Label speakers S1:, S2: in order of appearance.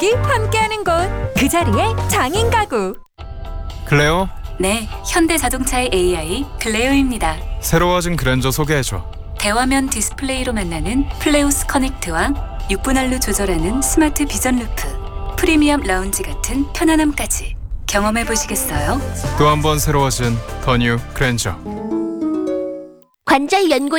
S1: 가족이 함께하는 곳, 그 자리에 장인 가구.
S2: 클레오,
S3: 네, 현대자동차의 AI 클레오입니다.
S2: 새로워진 그랜저 소개해줘.
S3: 대화면 디스플레이로 만나는 플레오스 커넥트와 6분할로 조절하는 스마트 비전 루프, 프리미엄 라운지 같은 편안함까지 경험해 보시겠어요?
S2: 또 한 번 새로워진 더 뉴 그랜저.
S4: 관절 연골